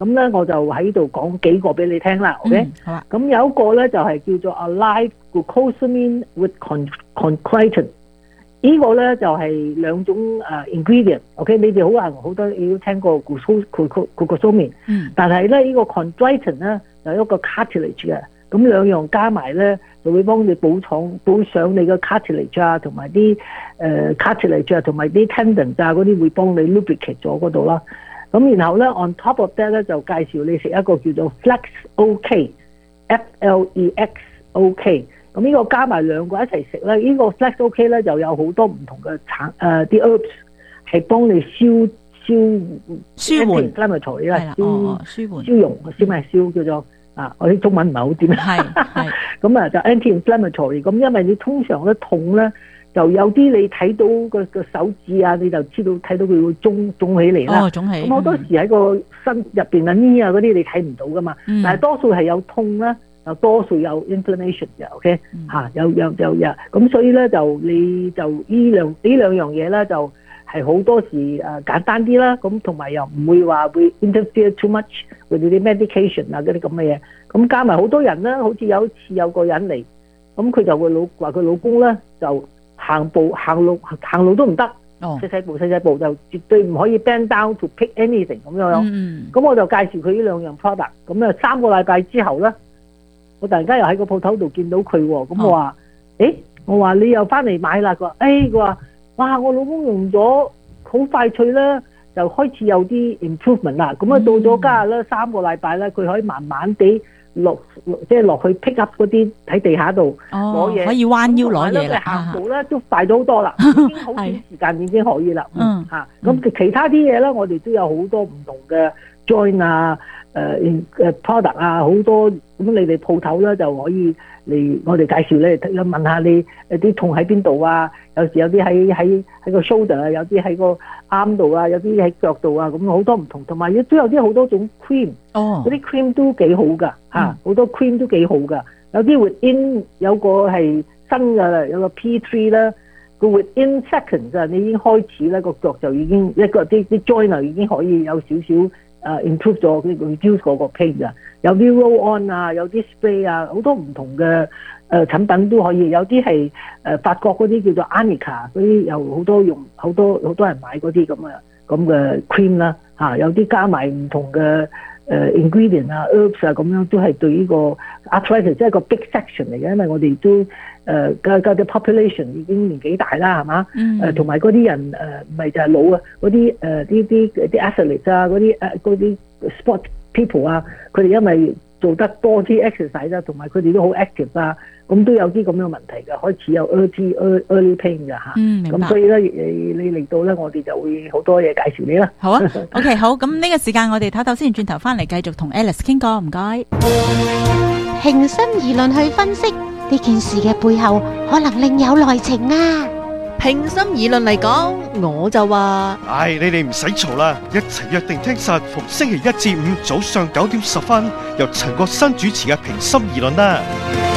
咁咧我就喺度講幾個俾你聽啦 ，OK？ 好啊。 咁有一個咧就係叫做 Alive Glucosamine with Chondroitin。呢個咧就係兩種ingredient，OK？你哋好多你都聽過 glucosamine，但係咧呢個 chondroitin 咧有一個 cartilage 嘅，咁兩樣加埋咧就會幫你補上你嘅 cartilage 啊，同埋啲cartilage 啊，同埋啲 tendons 啊嗰啲會幫你 lubricate 咗嗰度啦。咁然後咧 on top of that 咧就介紹你食一個叫做 Flex OK，FLEX OK。咁呢個加埋兩個一齊食咧，呢個 Flex OK 咧就有好多唔同嘅啲 herbs 係幫你舒緩 inflammatory 啦，消溶叫做我啲中文唔係好掂。係咁啊，就 anti-inflammatory。咁因為你通常咧痛咧，就有啲你睇到個手指啊，你就知道睇到佢會腫起嚟啦。腫起。咁好多時喺個身入邊啊、knee 啊嗰啲你睇唔到噶嘛，但係多數係有痛啦。有多數有 inflammation 嘅 ，OK 有，咁所以咧就你就呢兩樣嘢咧就係好多時簡單啲啦，咁同埋又唔會話會 interfere too much with 啲 medication 啊嗰啲咁嘅嘢，咁加埋好多人咧，好似有一次有個人嚟，咁佢就話佢老公咧就行路都唔得，細步就絕對唔可以 bend down to pick anything 咁樣，咁我就介紹佢呢兩樣 product， 咁啊3個禮拜之後咧。我突然間又喺個鋪頭度見到佢喎，咁我話，我話你又翻嚟買啦？佢話，哇！我老公用咗好快脆啦，就開始有啲 improvement 啦。咁啊到咗家咧3個禮拜咧，佢可以慢慢地落去 pick up 嗰啲喺地下度攞嘢，可以彎腰攞嘢啦。行步咧都快咗好多啦，已經好短時間已經可以啦。咁其他啲嘢咧，我哋都有好多唔同嘅 join 啊。product 啊，好多咁你哋鋪頭咧就可以嚟我哋介紹咧，問下你啲痛喺邊度啊？有時有啲喺個 shoulder 啊，有啲喺個 arm 度啊，有啲喺腳度啊，咁好多唔同，同埋亦都有啲好多種 cream，嗰啲 cream 都幾好噶好多 cream 都幾好噶，有啲 within 有個係新嘅啦，有個 P3 啦，個 within seconds 啊，你已經開始咧個腳就已經一個啲 joiner 已經可以有少少。improve 咗佢 reduce 嗰個 pain 㗎，有啲 roll on 啊，有啲 spray 啊，好多唔同嘅產品都可以，有啲係法國嗰啲叫做 Arnica 嗰啲，有好多用好多人買嗰啲咁嘅 cream 啦有啲加埋唔同嘅ingredient 啊 herbs 啊咁樣都係對呢個 arthritis 即係個 big section 嚟嘅，因為我哋都嘅 population 已經年紀大啦，係嘛？同埋嗰啲人唔係就係老啊，嗰啲啲 athletes 啊，嗰啲 sport people 啊，佢哋因為做得多啲 exercise 啊，同埋佢哋都好 active 啊，咁都有啲咁樣問題嘅，開始有 early pain 㗎嚇。咁所以咧，你嚟到咧，我哋就會好多嘢介紹你啦。 好啊，OK， 好，咁呢個時間我哋唞唞先，轉頭翻嚟繼續同 Alice 傾過，唔該。 平心而論去分析呢件事嘅背後，可能另有內情啊！ 平心而論嚟講，我就話， 你哋唔使嘈啦，一齊約定聽實逢星期1至5早上9點10分，由陳國新主持嘅平心而論啦。